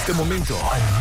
este momento,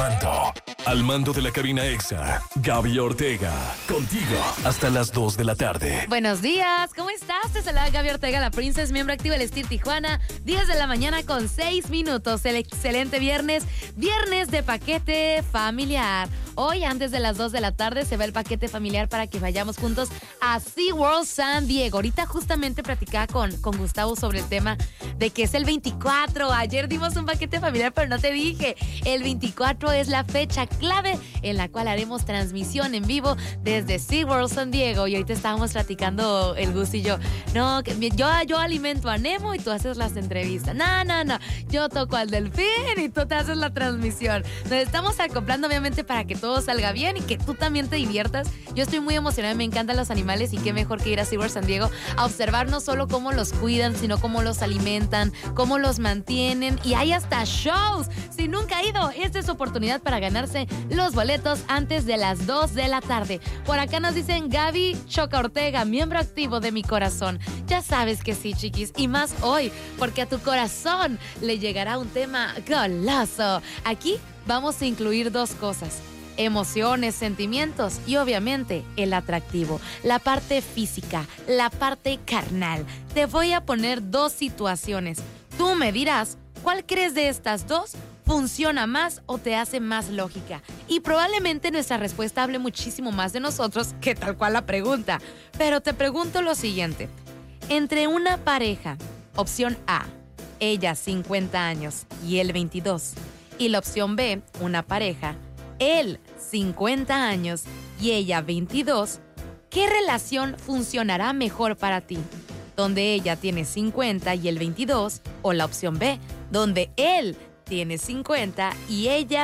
al mando de la cabina EXA, Gaby Ortega, contigo hasta las 2 de la tarde. Buenos días, ¿cómo estás? Te saluda Gaby Ortega, la Princess, miembro activo del STIR Tijuana, 10 de la mañana con 6 minutos. El excelente viernes de paquete familiar. Hoy, antes de las 2 de la tarde, se va el paquete familiar para que vayamos juntos a SeaWorld San Diego. Ahorita justamente platicaba con Gustavo sobre el tema de que es el 24. Ayer dimos un paquete familiar, pero no te dije. El 24 es la fecha clave en la cual haremos transmisión en vivo desde SeaWorld San Diego. Y ahorita estábamos platicando el Gus y yo. No, yo alimento a Nemo y tú haces las entrevistas. No. Yo toco al delfín y tú te haces la transmisión. Nos estamos acoplando, obviamente, para que todo salga bien y que tú también te diviertas. Yo estoy muy emocionada, me encantan los animales y qué mejor que ir a SeaWorld San Diego a observar no solo cómo los cuidan, sino cómo los alimentan, cómo los mantienen, y hay hasta shows. Si nunca ha ido, esta es su oportunidad para ganarse los boletos antes de las 2 de la tarde. Por acá nos dicen Gaby Choca Ortega, miembro activo de mi corazón. Ya sabes que sí, chiquis, y más hoy, porque a tu corazón le llegará un tema goloso. Aquí vamos a incluir dos cosas: emociones, sentimientos y obviamente el atractivo, la parte física, la parte carnal. Te voy a poner dos situaciones. Tú me dirás, ¿cuál crees de estas dos funciona más o te hace más lógica? Y probablemente nuestra respuesta hable muchísimo más de nosotros que tal cual la pregunta. Pero te pregunto lo siguiente. Entre una pareja, opción A, ella 50 años y él 22. Y la opción B, una pareja, él 50 años y ella 22, ¿qué relación funcionará mejor para ti? ¿Donde ella tiene 50 y él 22? ¿O la opción B, donde él tiene 50 y ella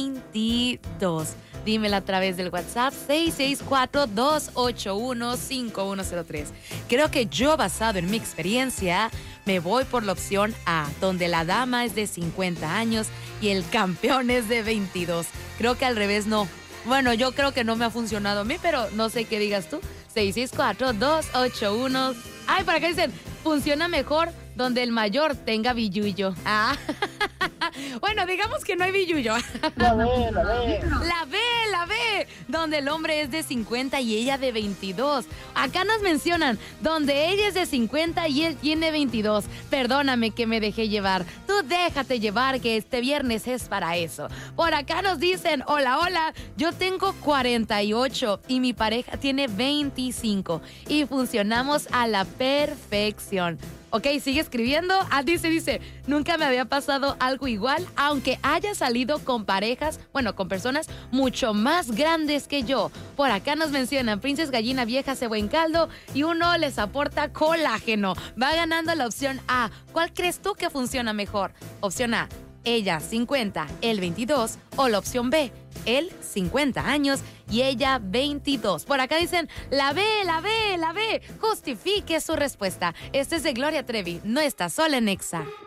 22? Dímela a través del WhatsApp 664-281-5103. Creo que yo, basado en mi experiencia, me voy por la opción A, donde la dama es de 50 años y el campeón es de 22. Creo que al revés no. Bueno, yo creo que no me ha funcionado a mí, pero no sé qué digas tú. 664-281... Ay, por acá dicen, funciona mejor donde el mayor tenga billullo. Ah, bueno, digamos que no hay billullo. La B, donde el hombre es de 50 y ella de 22. Acá nos mencionan, donde ella es de 50 y él tiene 22. Perdóname que me dejé llevar. Tú déjate llevar, que este viernes es para eso. Por acá nos dicen, hola, yo tengo 48 y mi pareja tiene 25 y funcionamos a la perfección. Ok, sigue escribiendo. Dice, nunca me había pasado algo igual, aunque haya salido con parejas, con personas mucho más grandes que yo. Por acá nos mencionan, Princess Gallina Vieja hace buen caldo y uno les aporta colágeno. Va ganando la opción A. ¿Cuál crees tú que funciona mejor? Opción A, ella 50, él 22, o la opción B, él 50 años y ella 22. Por acá dicen, la B. Justifique su respuesta. Este es de Gloria Trevi. No está sola en EXA.